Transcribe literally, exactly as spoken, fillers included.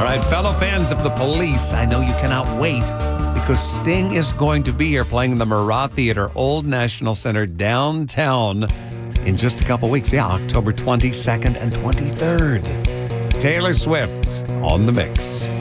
right, fellow fans of The Police, I know you cannot wait because Sting is going to be here playing the Murat Theater, Old National Center downtown in just a couple weeks. Yeah, October twenty-second and twenty-third. Taylor Swift on the mix.